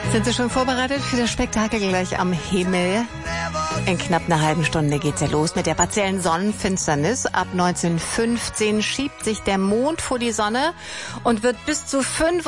Sind Sie schon vorbereitet für das Spektakel gleich am Himmel? In knapp einer halben Stunde geht's ja los mit der partiellen Sonnenfinsternis. Ab 19:15 schiebt sich der Mond vor die Sonne und wird bis zu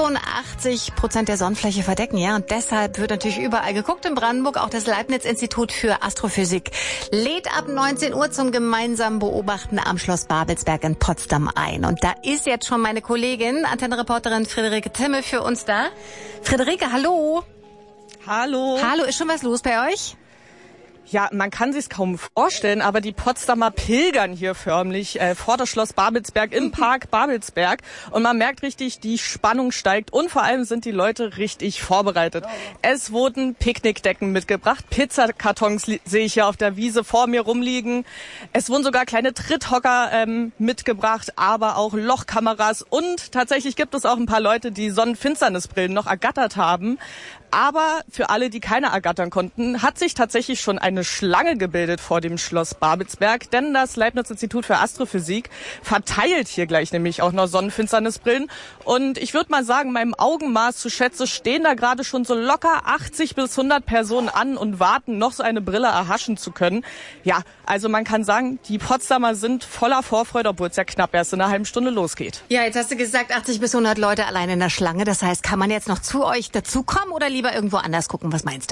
85% der Sonnenfläche verdecken. Ja, und deshalb wird natürlich überall geguckt in Brandenburg. Auch das Leibniz-Institut für Astrophysik lädt ab 19 Uhr zum gemeinsamen Beobachten am Schloss Babelsberg in Potsdam ein. Und da ist jetzt schon meine Kollegin, Antennenreporterin Friederike Timmel für uns da. Friederike, hallo. Hallo. Hallo, ist schon was los bei euch? Ja, man kann sich's kaum vorstellen, aber die Potsdamer pilgern hier förmlich vor das Schloss Babelsberg im Park Babelsberg. Und man merkt richtig, die Spannung steigt und vor allem sind die Leute richtig vorbereitet. Es wurden Picknickdecken mitgebracht, Pizzakartons sehe ich hier auf der Wiese vor mir rumliegen. Es wurden sogar kleine Tritthocker mitgebracht, aber auch Lochkameras. Und tatsächlich gibt es auch ein paar Leute, die Sonnenfinsternisbrillen noch ergattert haben. Aber für alle, die keine ergattern konnten, hat sich tatsächlich schon eine Schlange gebildet vor dem Schloss Babelsberg, denn das Leibniz-Institut für Astrophysik verteilt hier gleich nämlich auch noch Sonnenfinsternisbrillen. Und ich würde mal sagen, meinem Augenmaß zu schätzen, stehen da gerade schon so locker 80 bis 100 Personen an und warten, noch so eine Brille erhaschen zu können. Ja, also man kann sagen, die Potsdamer sind voller Vorfreude, obwohl es ja knapp erst in einer halben Stunde losgeht. Ja, jetzt hast du gesagt, 80 bis 100 Leute allein in der Schlange. Das heißt, kann man jetzt noch zu euch dazukommen oder lieber irgendwo anders gucken? Was meinst du?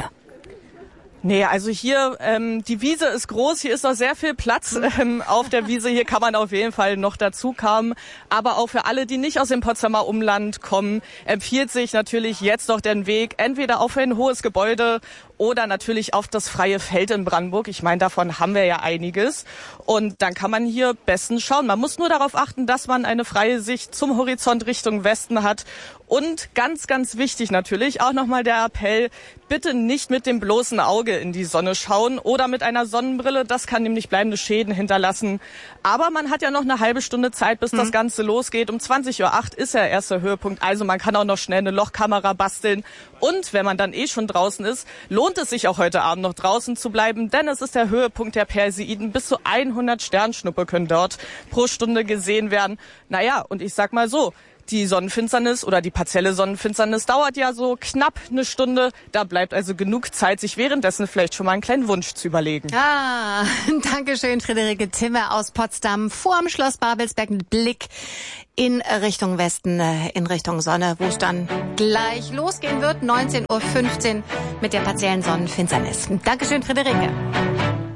Nee, also hier, die Wiese ist groß, hier ist noch sehr viel Platz auf der Wiese. Hier kann man auf jeden Fall noch dazu kommen. Aber auch für alle, die nicht aus dem Potsdamer Umland kommen, empfiehlt sich natürlich jetzt noch den Weg entweder auf ein hohes Gebäude oder natürlich auf das freie Feld in Brandenburg. Ich meine, davon haben wir ja einiges. Und dann kann man hier bestens schauen. Man muss nur darauf achten, dass man eine freie Sicht zum Horizont Richtung Westen hat. Und ganz, ganz wichtig natürlich auch nochmal der Appell, bitte nicht mit dem bloßen Auge in die Sonne schauen oder mit einer Sonnenbrille. Das kann nämlich bleibende Schäden hinterlassen. Aber man hat ja noch eine halbe Stunde Zeit, bis das Ganze losgeht. Um 20:08 Uhr ist ja der erste Höhepunkt. Also man kann auch noch schnell eine Lochkamera basteln. Und wenn man dann schon draußen ist, lohnt es sich auch heute Abend noch draußen zu bleiben, denn es ist der Höhepunkt der Perseiden. Bis zu 100 Sternschnuppe können dort pro Stunde gesehen werden. Naja, und ich sag mal so, die Sonnenfinsternis oder die partielle Sonnenfinsternis dauert ja so knapp eine Stunde. Da bleibt also genug Zeit, sich währenddessen vielleicht schon mal einen kleinen Wunsch zu überlegen. Ah, danke schön, Friederike Timmel aus Potsdam vorm Schloss Babelsberg mit Blick in Richtung Westen, in Richtung Sonne, wo es dann gleich losgehen wird, 19:15 Uhr mit der partiellen Sonnenfinsternis. Dankeschön, Friederike.